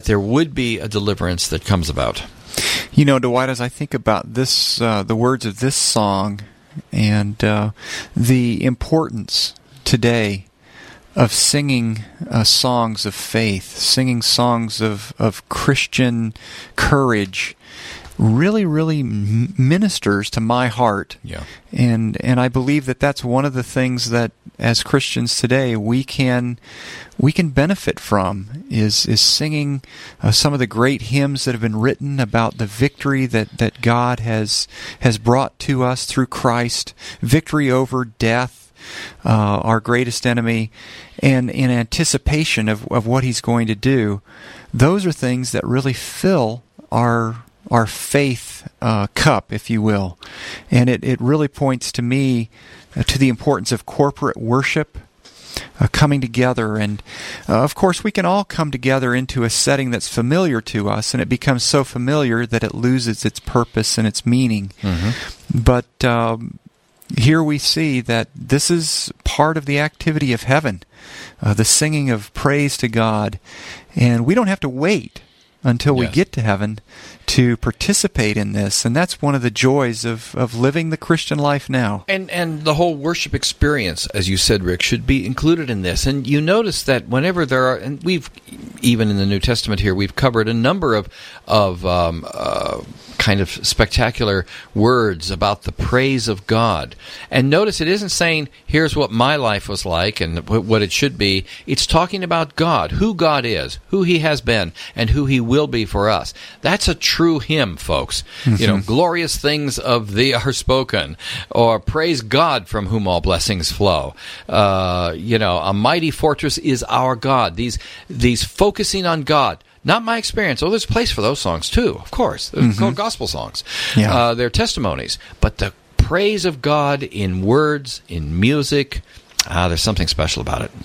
there would be a deliverance that comes about. You know, Dwight, as I think about this, the words of this song, and the importance today of singing songs of faith, singing songs of Christian courage, really ministers to my heart. Yeah. And I believe that that's one of the things that as Christians today we can benefit from is singing some of the great hymns that have been written about the victory that God has brought to us through Christ, victory over death, our greatest enemy, and in anticipation of what He's going to do. Those are things that really fill our faith cup, if you will. And it really points to me to the importance of corporate worship, coming together. And of course, we can all come together into a setting that's familiar to us, and it becomes so familiar that it loses its purpose and its meaning. Mm-hmm. But here we see that this is part of the activity of heaven, the singing of praise to God. And we don't have to wait until we get to heaven to participate in this. And that's one of the joys of living the Christian life now. And the whole worship experience, as you said, Rick, should be included in this. And you notice that whenever there are, and we've, even in the New Testament here, we've covered a number of kind of spectacular words about the praise of God. And notice it isn't saying, here's what my life was like and what it should be. It's talking about God, who God is, who He has been, and who He will be for us. That's a true hymn, folks. Mm-hmm. You know, glorious things of Thee are spoken, or praise God from whom all blessings flow. A mighty fortress is our God. These focusing on God. Not my experience. Oh, there's a place for those songs, too, of course. They're called gospel songs. Yeah. They're testimonies. But the praise of God in words, in music, there's something special about it.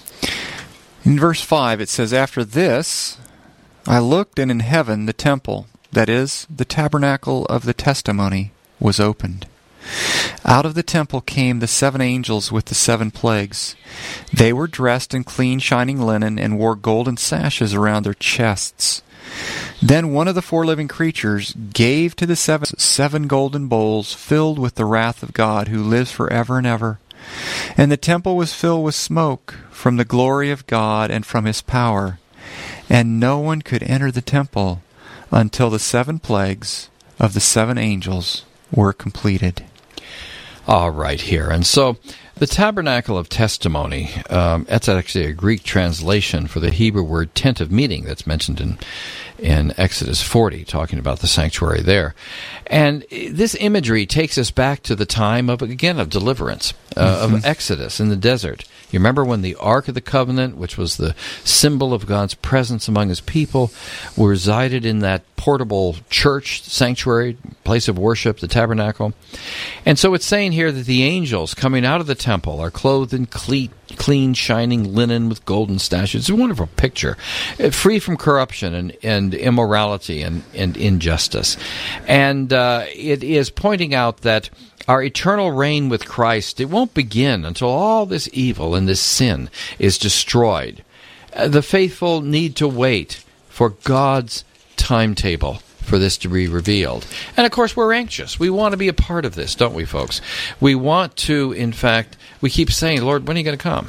In verse 5, it says, "After this, I looked, and in heaven the temple, that is, the tabernacle of the testimony, was opened. Out of the temple came the 7 angels with the 7 plagues. They were dressed in clean, shining linen and wore golden sashes around their chests. Then one of the 4 living creatures gave to the 7 golden bowls filled with the wrath of God, who lives forever and ever. And the temple was filled with smoke from the glory of God and from His power. And no one could enter the temple until the 7 plagues of the 7 angels were completed." All right, here. And so the tabernacle of testimony, that's actually a Greek translation for the Hebrew word tent of meeting that's mentioned in Exodus 40, talking about the sanctuary there. And this imagery takes us back to the time of deliverance, of Exodus in the desert. You remember when the Ark of the Covenant, which was the symbol of God's presence among His people, resided in that portable church, sanctuary, place of worship, the tabernacle. And so it's saying here that the angels coming out of the temple are clothed in clean, shining linen with golden sashes. It's a wonderful picture, free from corruption and immorality and injustice. And it is pointing out that our eternal reign with Christ, it won't begin until all this evil and this sin is destroyed. The faithful need to wait for God's timetable for this to be revealed. And of course, we're anxious. We want to be a part of this, don't we, folks? We want to, in fact, we keep saying, Lord, when are you going to come?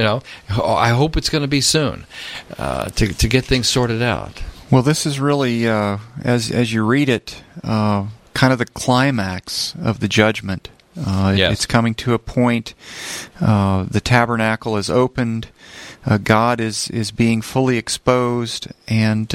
I hope it's going to be soon to get things sorted out. Well, this is really, as you read it, kind of the climax of the judgment. Yes. It's coming to a point. The tabernacle is opened. God is being fully exposed, and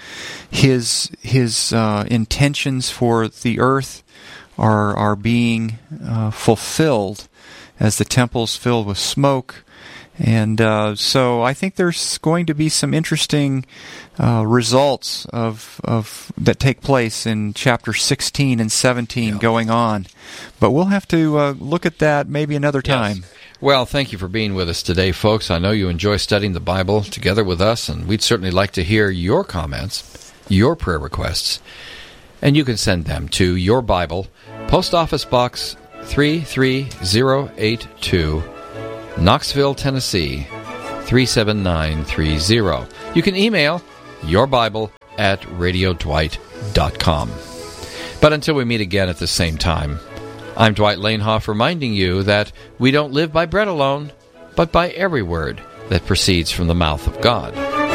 His intentions for the earth are being fulfilled as the temple's filled with smoke. And so I think there's going to be some interesting results of that take place in chapter 16 and 17 going on. But we'll have to look at that maybe another time. Yes. Well, thank you for being with us today, folks. I know you enjoy studying the Bible together with us, and we'd certainly like to hear your comments, your prayer requests, and you can send them to Your Bible, Post Office Box 33082, Knoxville, Tennessee 37930. You can email yourbible radiodwight.com. But until we meet again at the same time, I'm Dwight Lanehoff reminding you that we don't live by bread alone, but by every word that proceeds from the mouth of God.